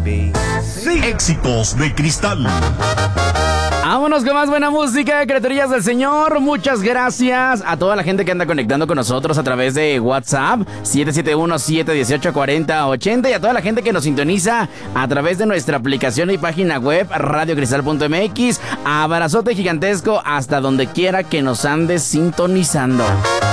Sí. Éxitos de Cristal. Vámonos con más buena música, criaturillas del Señor. Muchas gracias a toda la gente que anda conectando con nosotros a través de WhatsApp 771-718-4080 y a toda la gente que nos sintoniza a través de nuestra aplicación y página web radiocristal.mx. Abrazote gigantesco hasta donde quiera que nos andes sintonizando.